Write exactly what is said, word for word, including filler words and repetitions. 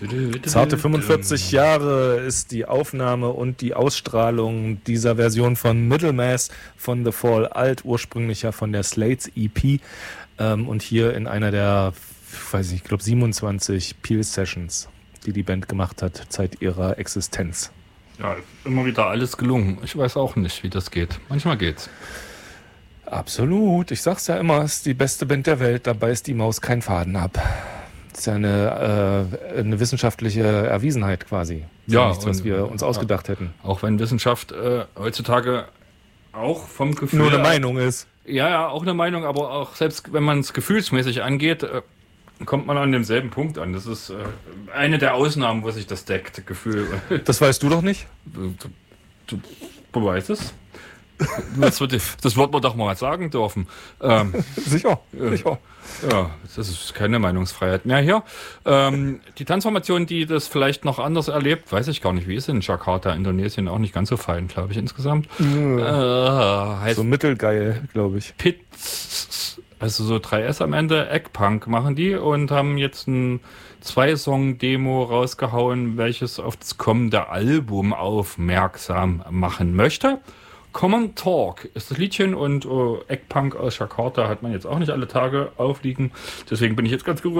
Zarte fünfundvierzig Jahre ist die Aufnahme und die Ausstrahlung dieser Version von Middlemass von The Fall alt, ursprünglich ja von der Slates E P ähm, und hier in einer der, weiß ich, ich glaube siebenundzwanzig Peel Sessions, die die Band gemacht hat, seit ihrer Existenz. Ja, immer wieder alles gelungen. Ich weiß auch nicht, wie das geht. Manchmal geht's. Absolut. Ich sag's ja immer, es ist die beste Band der Welt, dabei ist die Maus kein Faden ab. Das ist ja eine, äh, eine wissenschaftliche Erwiesenheit quasi. Das Ja, ist nichts, was wir uns ausgedacht hätten. Auch wenn Wissenschaft äh, heutzutage auch vom Gefühl... Nur eine Meinung ist. Ja, ja, auch eine Meinung, aber auch selbst wenn man es gefühlsmäßig angeht, äh, kommt man an demselben Punkt an. Das ist äh, eine der Ausnahmen, wo sich das deckt, Gefühl. Das weißt du doch nicht? Du, du, du weißt es. Das wird, das wird man doch mal sagen dürfen. Ähm, sicher, äh, sicher. Ja, das ist keine Meinungsfreiheit mehr hier. Ähm, die Tanzformation, die das vielleicht noch anders erlebt, weiß ich gar nicht, wie ist in Jakarta, Indonesien, auch nicht ganz so fein, glaube ich, insgesamt. Mhm. Äh, heißt so mittelgeil, glaube ich. Pits, also so drei S am Ende, Eggpunk machen die und haben jetzt ein Zwei-Song-Demo rausgehauen, welches auf das kommende Album aufmerksam machen möchte. Common Talk ist das Liedchen und uh, Eggpunk aus Jakarta hat man jetzt auch nicht alle Tage aufliegen. Deswegen bin ich jetzt ganz gerührt.